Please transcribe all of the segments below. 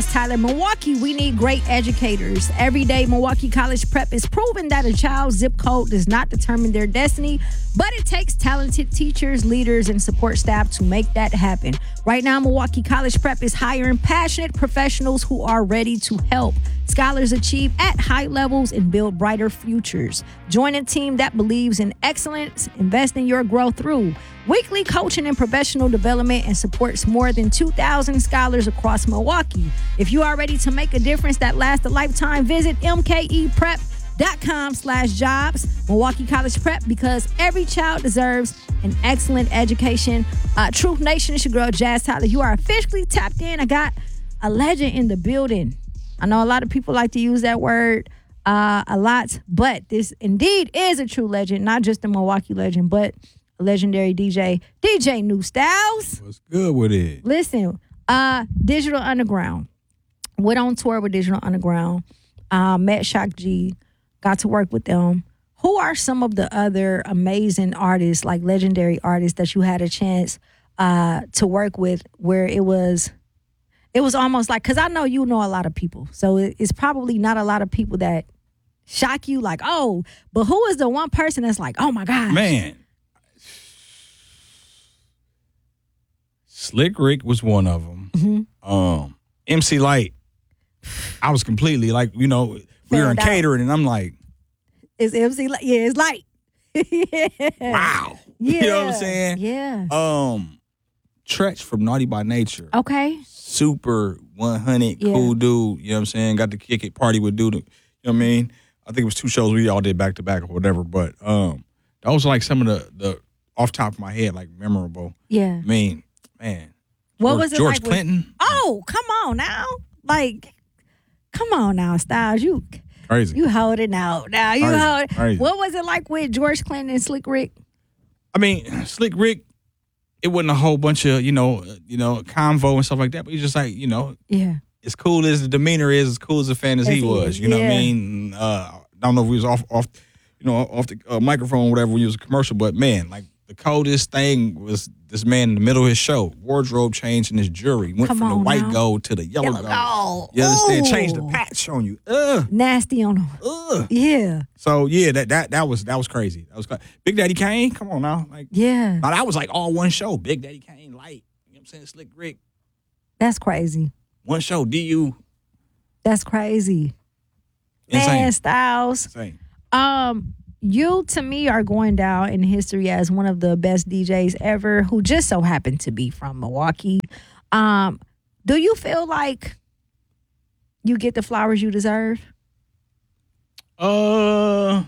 Tyler. Milwaukee, we need great educators. Every day, Milwaukee College Prep is proving that a child's zip code does not determine their destiny, but it takes talented teachers, leaders, and support staff to make that happen. Right now, Milwaukee College Prep is hiring passionate professionals who are ready to help scholars achieve at high levels and build brighter futures. Join a team that believes in excellence, invest in your growth through weekly coaching and professional development, and supports more than 2,000 scholars across Milwaukee. If you are ready to make a difference that lasts a lifetime, visit mkeprep.com/jobs. Milwaukee College Prep, because every child deserves an excellent education. Truth Nation, it's your girl Jazz Tyler. You are officially tapped in. I got a legend in the building. I know a lot of people like to use that word a lot, but this indeed is a true legend, not just a Milwaukee legend, but a legendary DJ New Styles. What's good with it? Listen, Digital Underground. Went on tour with Digital Underground. Met Shock G. Got to work with them. Who are some of the other amazing artists, like legendary artists, that you had a chance to work with where it was almost like, because I know you know a lot of people, so it's probably not a lot of people that shock you like, oh, but who is the one person that's like, oh my gosh. Man. Slick Rick was one of them. Mm-hmm. MC Light, I was completely like, we were in catering, and I'm like, it's MC Light. Yeah, it's Light. Yeah. Wow. Yeah. You know what I'm saying? Yeah. Tretch from Naughty by Nature. Okay. Super 100, cool dude. You know what I'm saying? Got to kick it, party with dude. You know what I mean? I think it was 2 shows we all did back to back or whatever. But those are like some of the off top of my head, like memorable. Yeah. I mean, man. What was it George like Clinton? Oh, come on now. Like, come on now, Styles. You crazy. You holding out. Now you hold. Crazy. What was it like with George Clinton and Slick Rick? I mean, Slick Rick, it wasn't a whole bunch of, convo and stuff like that, but he's just like, Yeah. as cool as the demeanor is, as cool as a fan as he was. You know what I mean? I don't know if he was off the microphone or whatever when he was a commercial, but man, like the coldest thing was this man in the middle of his show, wardrobe change in his jewelry. Went from the white gold to the yellow gold. You understand? Changed the patch on you. Nasty on him. Yeah. So yeah, that was crazy. That was Big Daddy Kane. Come on now, like yeah. Now that was like all one show. Big Daddy Kane, Light. You know what I'm saying? Slick Rick. That's crazy. One show. DU. That's crazy. Insane. Man, Styles. Insane. You, to me, are going down in history as one of the best DJs ever who just so happened to be from Milwaukee. Do you feel like you get the flowers you deserve? Now,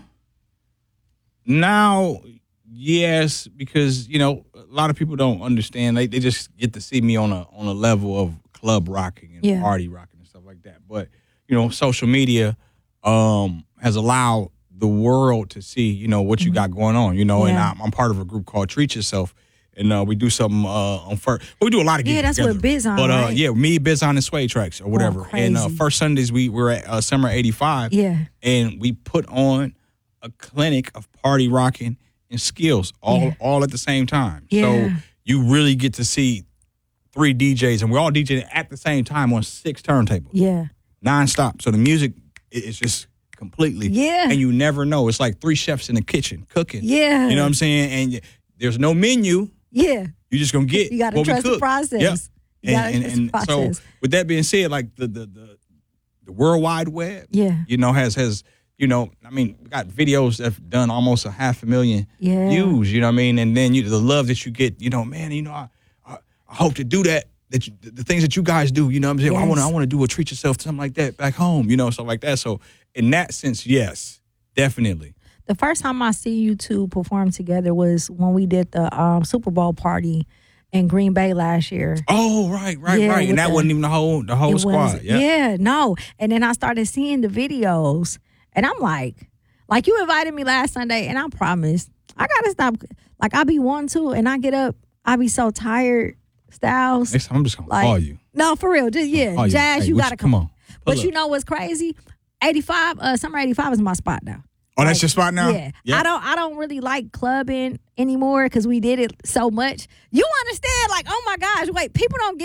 yes, because, a lot of people don't understand. They just get to see me on a level of club rocking and party rocking and stuff like that. But, social media has allowed the world to see, what you got going on, and I'm part of a group called Treat Yourself, and we do something on first. Well, we do a lot of gigs that's together. with Bizon, but right? me, Bizon, and Sway Tracks or whatever. And first Sundays we were at Summer 85, and we put on a clinic of party rocking and skills all at the same time. So you really get to see 3 DJs, and we're all DJing at the same time on 6 turntables. Yeah, nonstop. So the music is just completely. Yeah. And you never know. It's like 3 chefs in the kitchen cooking. Yeah. You know what I'm saying? And there's no menu. Yeah. You're just going to get you got to trust the process. Yep. And so with that being said, like the World Wide Web, has we got videos that have done almost 500,000 views, you know what I mean? And then the love that you get, I hope to do that. The things that you guys do, you know what I'm saying? Yes. I want to do a Treat Yourself, something like that back home, stuff like that. So in that sense, yes, definitely. The first time I see you two perform together was when we did the Super Bowl party in Green Bay last year. Oh, right. And that wasn't even the whole squad. Yeah, no. And then I started seeing the videos, and I'm like you invited me last Sunday, and I promised I gotta stop. Like I be one too, and I get up, I be so tired. Styles. Next time I'm just gonna call you. No, for real. Just Jazz, you gotta come on. But you know what's crazy? 85, Summer 85 is my spot now. Oh, that's your spot now? Yeah. I don't really like clubbing anymore because we did it so much. You understand? Like, oh my gosh, wait, people don't get it.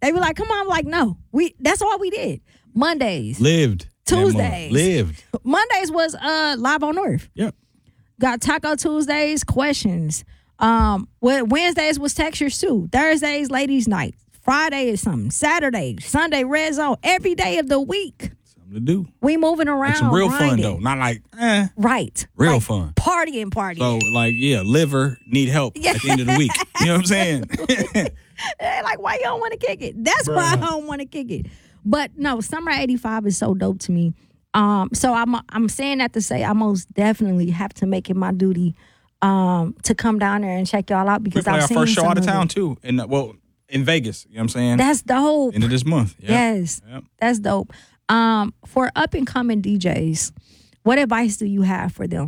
They be like, come on. I'm like, no. That's all we did. Mondays. Lived. Tuesdays. Lived. Mondays was Live on Earth. Yep. Got Taco Tuesdays, questions. Wednesdays was Textures too. Thursdays, ladies' night. Friday is something. Saturday, Sunday, red zone. Every day of the week. Something to do. We moving around. Like some real fun though. Not like Right. Real like fun. Partying. So liver need help at the end of the week. You know what I'm saying? Like, why you don't want to kick it? That's why I don't want to kick it. But no, Summer 85 is so dope to me. So I'm saying that to say I most definitely have to make it my duty to come down there and check y'all out because I've seen our first show out of town too. In Vegas. You know what I'm saying? That's dope. End of this month. Yep. Yes. Yep. That's dope. For up and coming DJs, what advice do you have for them?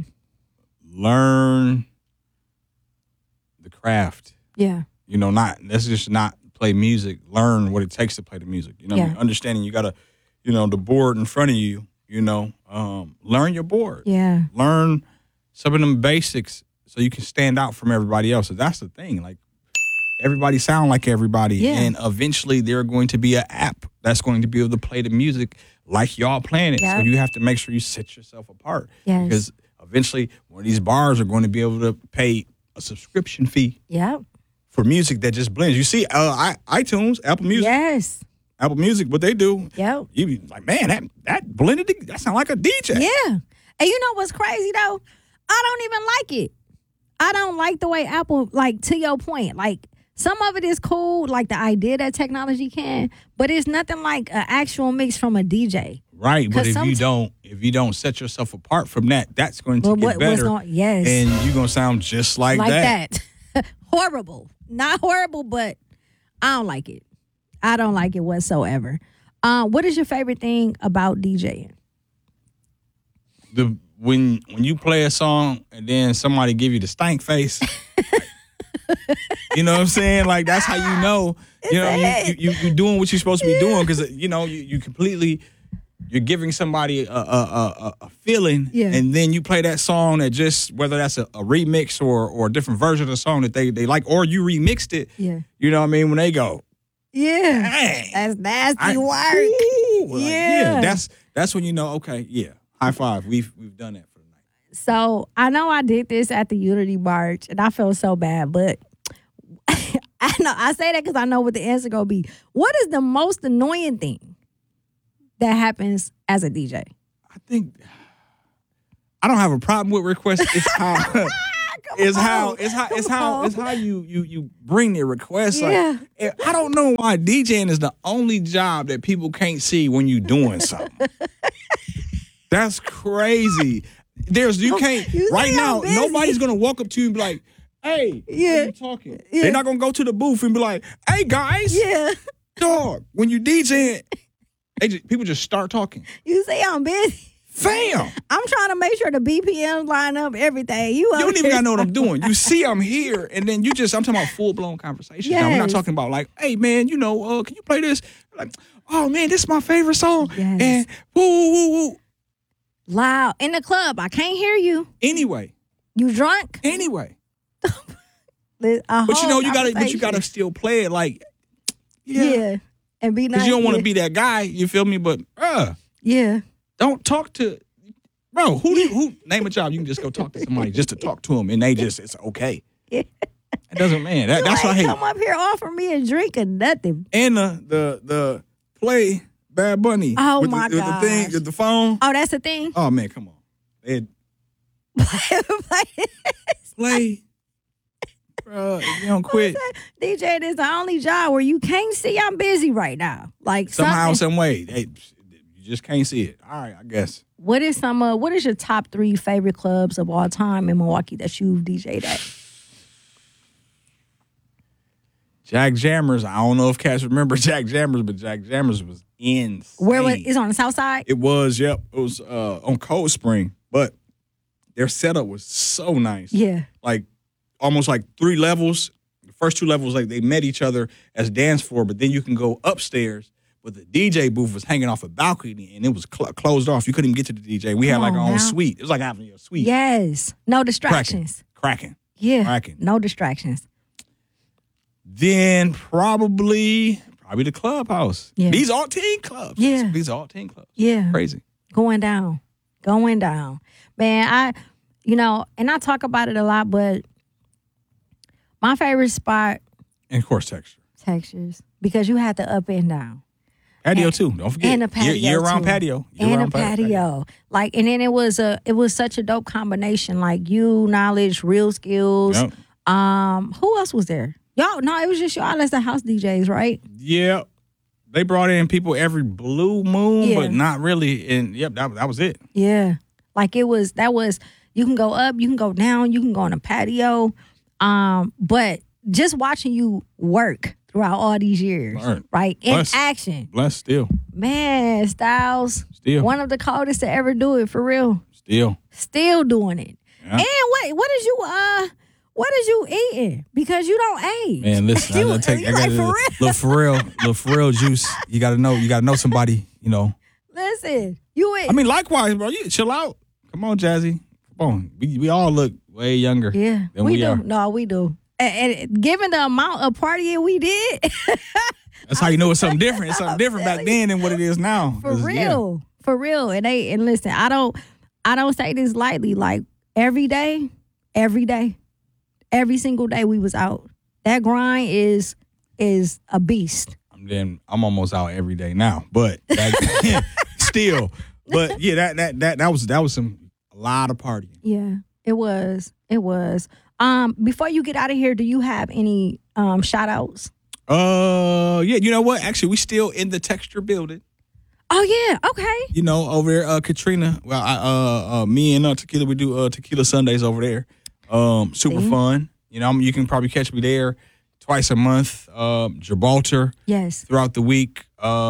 Learn the craft. Yeah. Let's just not play music. Learn what it takes to play the music. You know what I mean? Understanding you gotta, the board in front of you, learn your board. Yeah. Learn some of them basics so you can stand out from everybody else. So that's the thing. Like, everybody sound like everybody. And eventually there are going to be an app that's going to be able to play the music like y'all playing it. So you have to make sure you set yourself apart. Yes. Because eventually one of these bars are going to be able to pay a subscription fee. Yep. For music that just blends. You see iTunes, Apple Music. Yes. Apple Music, what they do. Yep. You be like, man, that blended, that sound like a DJ. Yeah. And you know what's crazy though? I don't even like it. I don't like the way Apple, like, to your point, like, some of it is cool, like the idea that technology can, but it's nothing like an actual mix from a DJ. Right, but if you don't set yourself apart from that, that's going to get better. Yes. And you're going to sound just like that. Horrible. Not horrible, but I don't like it. I don't like it whatsoever. What is your favorite thing about DJing? When you play a song and then somebody give you the stank face. You know what I'm saying? Like, that's how you know. You're doing what you're supposed to be doing because you completely. You're giving somebody a feeling, and then you play that song that just, whether that's a remix or a different version of the song that they like, or you remixed it. Yeah. You know what I mean? When they go, dang, that's nasty work. That's when you know. Okay, high five. We've done that for the night. So I know I did this at the Unity March, and I felt so bad, but I say that because I know what the answer gonna be. What is the most annoying thing that happens as a DJ? I think I don't have a problem with requests. It's how it's how you bring the request. Like, I don't know why DJing is the only job that people can't see when you doing something. That's crazy. You can't right now. Nobody's gonna walk up to you and be like, "Hey, why are you talking?" Yeah. They're not gonna go to the booth and be like, "Hey guys, dog." When you DJing, people just start talking. You say I'm busy. Fam, I'm trying to make sure the BPMs line up, everything. You don't even gotta know what I'm doing. You see I'm here, and then I'm talking about full-blown conversation. Yes. Now, we're not talking about like, hey man, can you play this? Like, oh man, this is my favorite song. Yes. And woo. Loud. In the club, I can't hear you. Anyway. You drunk? Anyway. But you gotta still play it like, and be nice. Because you don't want to be that guy, you feel me? But don't talk to, bro. Who name a job? You can just go talk to somebody just to talk to them, and it's okay. Yeah. It doesn't, man. That's what I hate. Come up here, offer me a drink or nothing. And the play Bad Bunny. Oh my god. The thing, the phone. Oh, that's the thing. Oh man, come on. Play. Bro, if you don't quit. DJ, this is the only job where you can't see I'm busy right now. Like somehow, some way. Hey, you just can't see it. All right, I guess. What is your top 3 favorite clubs of all time in Milwaukee that you've DJ'd at? Jack Jammers. I don't know if cats remember Jack Jammers, but Jack Jammers was insane. Where was it? On the south side? It was, yep. It was on Cold Spring, but their setup was so nice. Yeah. Like almost like 3 levels. The first 2 levels, like they met each other as dance floor, but then you can go upstairs. But the DJ booth was hanging off a balcony, and it was closed off. You couldn't even get to the DJ. We had like our own suite. It was like having a suite. Yes. No distractions. Cracking. Yeah. Cracking. No distractions. Then probably Probably the clubhouse. Yeah. These all teen clubs. Yeah. These are all teen clubs. Yeah. Crazy. Going down. Man, and I talk about it a lot, but my favorite spot. And of course, Textures. Because you had the up and down. Patio too. Don't forget. And the patio year-round too. patio. And a patio. Like, and then it was such a dope combination. Like you, knowledge, real skills. Yep. Who else was there? Y'all, no, it was just y'all as the house DJs, right? Yeah. They brought in people every blue moon, but not really. And that was it. Yeah. Like you can go up, you can go down, you can go on a patio. But just watching you work throughout all these years, right? In action. Blessed still. Man, Styles. Still. One of the coldest to ever do it, for real. Still doing it. Yeah. And wait, what is you eating? Because you don't age. Man, listen, I got little Pharrell juice. You gotta know somebody, Listen, you eat. I mean, likewise, bro. You chill out. Come on, Jazzy. Come on. We all look way younger. Yeah, than we do. No, we do. And given the amount of partying we did, that's how you know it's something different. It's something different back then than what it is now. For real. And listen, I don't say this lightly. Like every day, every single day we was out. That grind is a beast. I'm almost out every day now, but still. But yeah, that was a lot of partying. Yeah, it was. Before you get out of here, do you have any shout outs? Yeah, you know what? Actually, we still in the Texture building. Oh yeah, okay. Over there, Katrina. Well, me and Tequila, we do Tequila Sundays over there. Super fun. You can probably catch me there twice a month. Gibraltar. Yes. Throughout the week.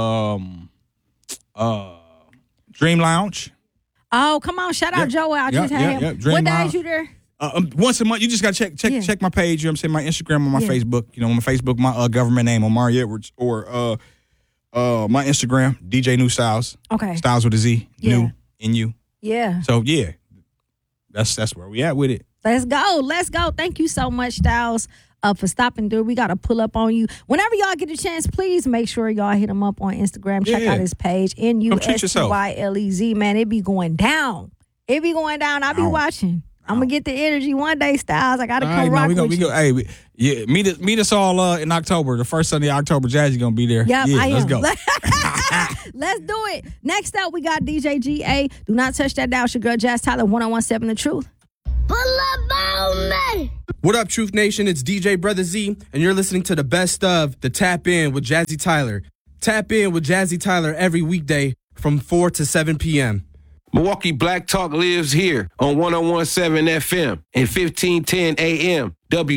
Dream Lounge. Oh, come on! Shout out Joel. I just had him. What days you there? Once a month. You just got to check my page. You know what I'm saying? My Instagram or my Facebook. My Facebook, my government name, Omari Edwards, or my Instagram, DJ New Styles. Okay. Styles with a Z. Yeah. New N-U. Yeah. So yeah, that's where we at with it. Let's go. Thank you so much, Styles, for stopping through. We got to pull up on you. Whenever y'all get a chance, please make sure y'all hit him up on Instagram. Check out his page, NUSTYLEZ. Man, it be going down. I'll be watching. I'm going to get the energy one day, Styles. I got to come rock with you. Hey, meet us all in October. The first Sunday of October, Jazzy's going to be there. Yep, yeah, let's go. Let's do it. Next up, we got DJ GA. Do not touch that dial. It's your girl, Jazz Tyler, 1017 The Truth. What up, Truth Nation? It's DJ Brother Z, and you're listening to the best of the Tap In with Jazzy Tyler. Tap in with Jazzy Tyler every weekday from 4 to 7 p.m. Milwaukee Black Talk lives here on 1017 FM and 1510 AM,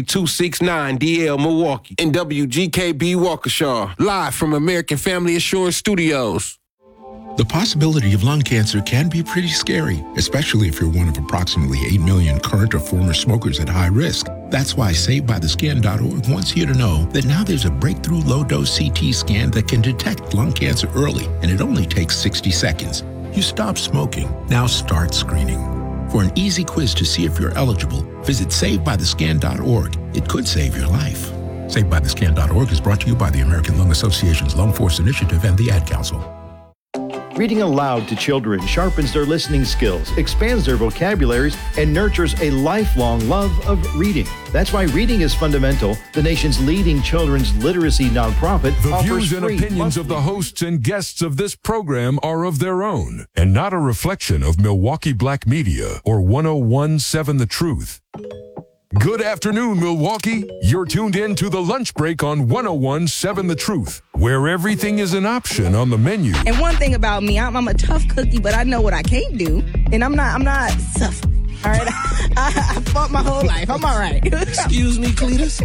W269DL Milwaukee, and WGKB Waukesha, live from American Family Assurance Studios. The possibility of lung cancer can be pretty scary, especially if you're one of approximately 8 million current or former smokers at high risk. That's why SaveByTheScan.org wants you to know that now there's a breakthrough low-dose CT scan that can detect lung cancer early, and it only takes 60 seconds. You stop smoking, now start screening. For an easy quiz to see if you're eligible, visit SaveByTheScan.org. It could save your life. SaveByTheScan.org is brought to you by the American Lung Association's Lung Force Initiative and the Ad Council. Reading aloud to children sharpens their listening skills, expands their vocabularies, and nurtures a lifelong love of reading. That's why Reading is Fundamental, the nation's leading children's literacy nonprofit, The offers views and opinions of the hosts and guests of this program are of their own and not a reflection of Milwaukee Black Media or 1017 The Truth. Good afternoon, Milwaukee. You're tuned in to The Lunch Break on 1017 The Truth, where everything is an option on the menu. And one thing about me, I'm a tough cookie, but I know what I can't do, and I'm not suffering. All right, I fought my whole life. I'm all right. Excuse me, Cletus.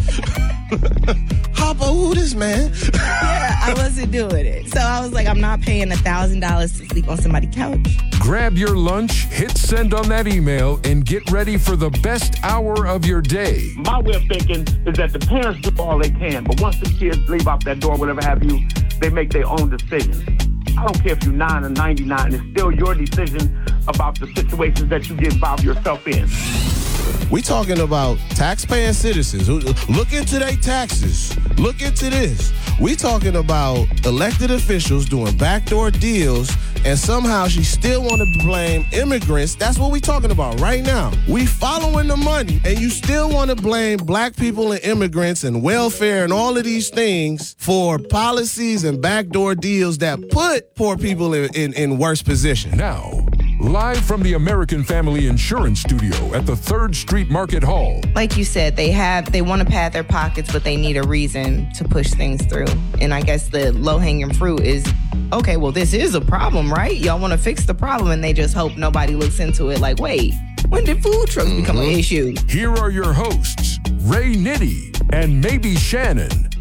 Hopper, who this man? Yeah, I wasn't doing it. So I was like, I'm not paying $1,000 to sleep on somebody's couch. Grab your lunch, hit send on that email, and get ready for the best hour of your day. My way of thinking is that the parents do all they can, but once the kids leave out that door, whatever have you, they make their own decisions. I don't care if you're 9 or 99, it's still your decision about the situations that you get involved yourself in. We talking about taxpaying citizens. Look into their taxes. Look into this. We talking about elected officials doing backdoor deals, and somehow she still want to blame immigrants. That's what we talking about right now. We following the money, and you still want to blame black people and immigrants and welfare and all of these things for policies and backdoor deals that put poor people in worse position. Now, live from the American Family Insurance Studio at the 3rd Street Market Hall. Like you said, they want to pad their pockets, but they need a reason to push things through. And I guess the low-hanging fruit is, okay, well, this is a problem, right? Y'all want to fix the problem, and they just hope nobody looks into it like, wait, when did food trucks become an issue? Here are your hosts, Ray Nitty and Maybe Shannon.